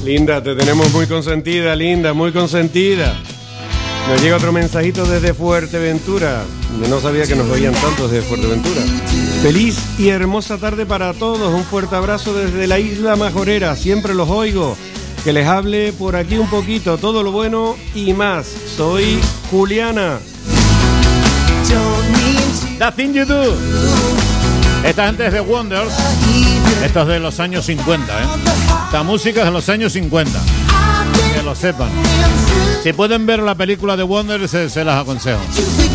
Linda, te tenemos muy consentida, Linda, muy consentida. Nos llega otro mensajito desde Fuerteventura. No sabía que nos oían tantos desde Fuerteventura. Feliz y hermosa tarde para todos. Un fuerte abrazo desde la isla Majorera. Siempre los oigo. Que les hable por aquí un poquito. Todo lo bueno y más. Soy Juliana. That Thing You Do. Esta gente es de Wonders. Esto es de los años 50, ¿eh? Esta música es de los años 50. Que lo sepan. Si pueden ver la película de Wonders, se las aconsejo.